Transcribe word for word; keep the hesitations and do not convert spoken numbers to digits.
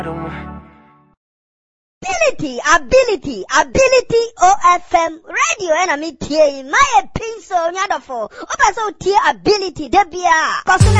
Ability, ability, ability O F M radio and I mean T A my pencil nyadofo. Opa so T ability debia.